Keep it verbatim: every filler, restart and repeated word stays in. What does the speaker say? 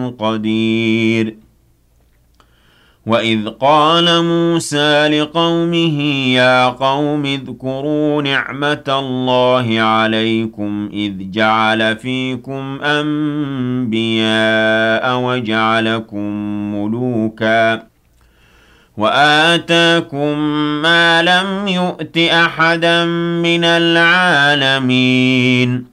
قدير وإذ قال موسى لقومه يا قوم اذكروا نعمة الله عليكم إذ جعل فيكم أنبياء وجعلكم ملوكا وآتاكم ما لم يؤت أحدا من العالمين